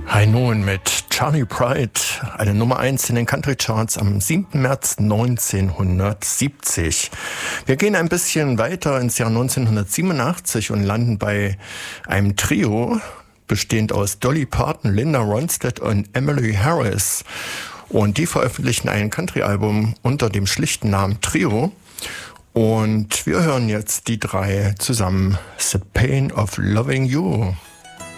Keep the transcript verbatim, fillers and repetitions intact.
Hi nun mit Charlie Pride, eine Nummer eins in den Country Charts am siebten März neunzehnhundertsiebzig. Wir gehen ein bisschen weiter ins Jahr neunzehnhundertsiebenundachtzig und landen bei einem Trio, bestehend aus Dolly Parton, Linda Ronstadt und Emily Harris. Und die veröffentlichen ein Country-Album unter dem schlichten Namen Trio. Und wir hören jetzt die drei zusammen, The Pain of Loving You.